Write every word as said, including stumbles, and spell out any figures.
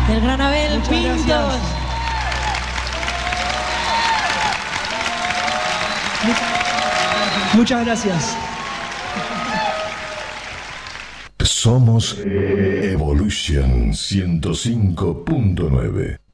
del gran Abel Muchas Pintos. gracias. Muchas gracias. Somos Evolution ciento cinco punto nueve.